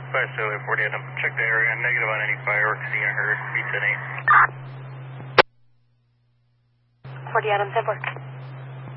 5 40 Adam. Check the area. Negative on any fireworks seen or heard. B-10-8. 40 Adam, 10 4.